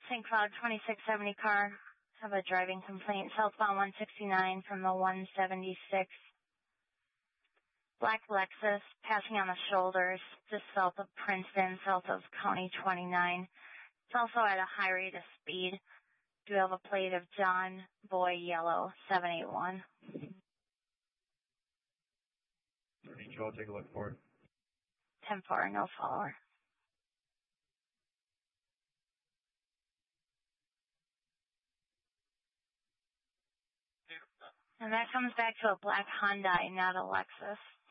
St. Cloud 2670 car. Have a driving complaint. Southbound 169 from the 176. Black Lexus passing on the shoulders just south of Princeton, south of County 29. It's also at a high rate of speed. Do have a plate of John Boy Yellow 781. I'll take a look for it. 10-4, no follower. And that comes back to a black Hyundai, not a Lexus.